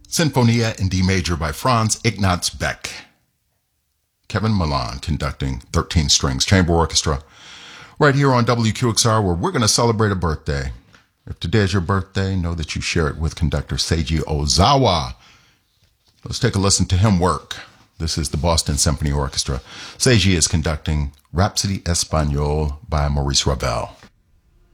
Sinfonia in D major by Franz Ignaz Beck. Kevin Milan conducting 13 strings chamber orchestra right here on WQXR, where we're going to celebrate a birthday. If today is your birthday, know that you share it with conductor Seiji Ozawa. Let's take a listen to him work. This is the Boston Symphony Orchestra. Seiji is conducting Rhapsody Espagnole by Maurice Ravel.